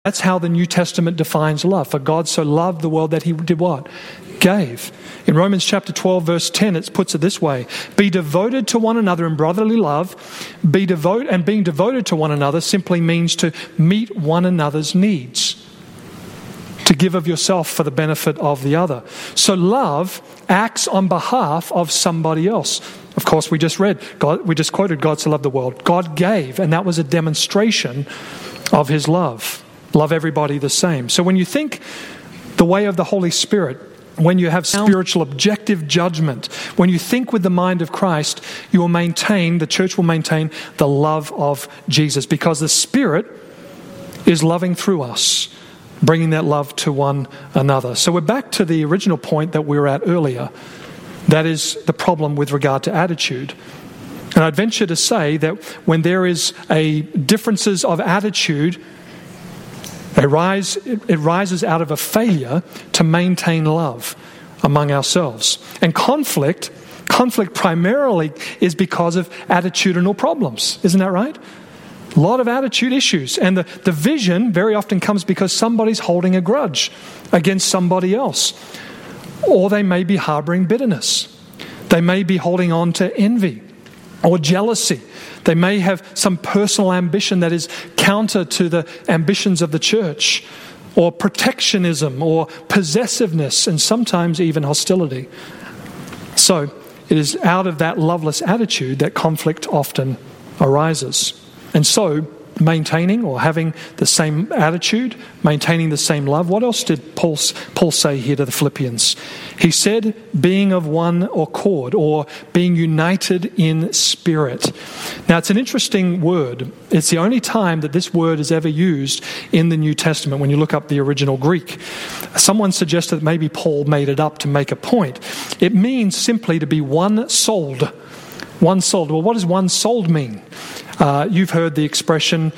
That's how the New Testament defines love. For God so loved the world that he did what? Gave. In Romans chapter 12, verse 10, it puts it this way. Be devoted to one another in brotherly love. Being devoted to one another simply means to meet one another's needs. To give of yourself for the benefit of the other. So love acts on behalf of somebody else. Of course, we just quoted God so loved the world. God gave, and that was a demonstration of his love. Love everybody the same. So when you think the way of the Holy Spirit, when you have spiritual objective judgment, when you think with the mind of Christ, the church will maintain the love of Jesus, because the Spirit is loving through us, bringing that love to one another. So we're back to the original point that we were at earlier. That is the problem with regard to attitude. And I'd venture to say that when there is differences of attitude, it rises out of a failure to maintain love among ourselves. And conflict primarily is because of attitudinal problems. Isn't that right? A lot of attitude issues. And the division very often comes because somebody's holding a grudge against somebody else. Or they may be harboring bitterness. They may be holding on to envy or jealousy. They may have some personal ambition that is counter to the ambitions of the church, or protectionism, or possessiveness, and sometimes even hostility. So it is out of that loveless attitude that conflict often arises. And so maintaining or having the same attitude, maintaining the same love. What else did Paul say here to the Philippians? He said being of one accord, or being united in spirit. Now it's an interesting word. It's the only time that this word is ever used in the New Testament when you look up the original Greek. Someone suggested that maybe Paul made it up to make a point. It means simply to be one-souled. One-souled. Well, what does one-souled mean? You've heard the expression,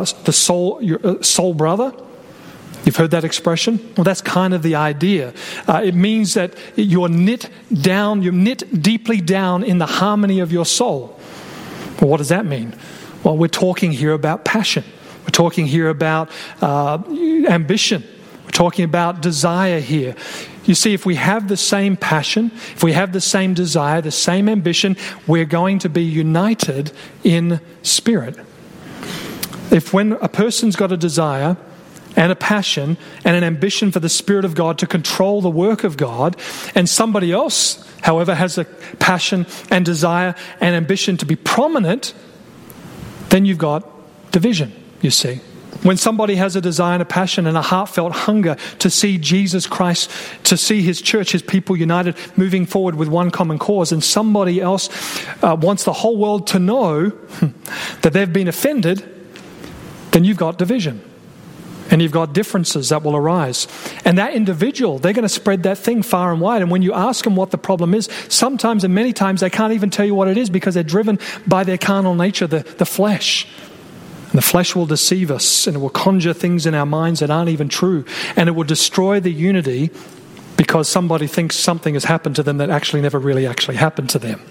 your soul brother. You've heard that expression? Well, that's kind of the idea. It means that you're knit deeply down in the harmony of your soul. Well, what does that mean? Well, we're talking here about passion. We're talking here about ambition. We're talking about desire here. You see, if we have the same passion, if we have the same desire, the same ambition, we're going to be united in spirit. If when a person's got a desire and a passion and an ambition for the Spirit of God to control the work of God, and somebody else, however, has a passion and desire and ambition to be prominent, then you've got division, you see. When somebody has a desire and a passion and a heartfelt hunger to see Jesus Christ, to see his church, his people united, moving forward with one common cause, and somebody else wants the whole world to know that they've been offended, then you've got division. And you've got differences that will arise. And that individual, they're going to spread that thing far and wide. And when you ask them what the problem is, sometimes and many times they can't even tell you what it is, because they're driven by their carnal nature, the flesh. And the flesh will deceive us, and it will conjure things in our minds that aren't even true. And it will destroy the unity because somebody thinks something has happened to them that actually never really happened to them.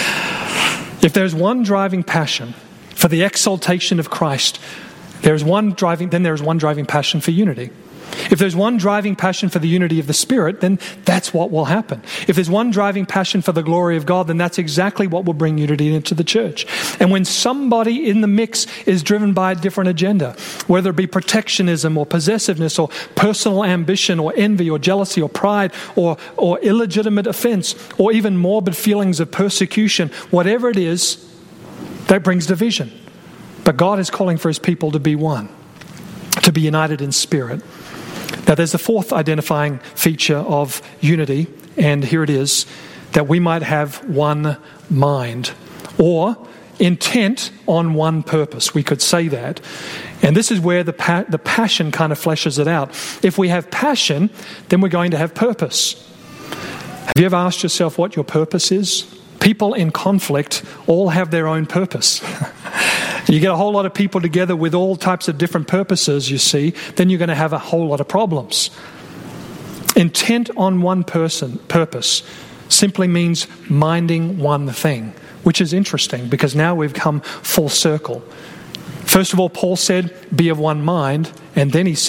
If there's one driving passion for the exaltation of Christ, then there's one driving passion for unity. If there's one driving passion for the unity of the Spirit, then that's what will happen. If there's one driving passion for the glory of God, then that's exactly what will bring unity into the church. And when somebody in the mix is driven by a different agenda, whether it be protectionism or possessiveness or personal ambition or envy or jealousy or pride or illegitimate offense or even morbid feelings of persecution, whatever it is, that brings division. But God is calling for his people to be one, to be united in spirit. Now there's the fourth identifying feature of unity, and here it is, that we might have one mind, or intent on one purpose. We could say that. And this is where the passion kind of fleshes it out. If we have passion, then we're going to have purpose. Have you ever asked yourself what your purpose is? People in conflict all have their own purpose. You get a whole lot of people together with all types of different purposes, you see, then you're going to have a whole lot of problems. Intent on one purpose simply means minding one thing, which is interesting because now we've come full circle. First of all, Paul said, be of one mind, and then he said,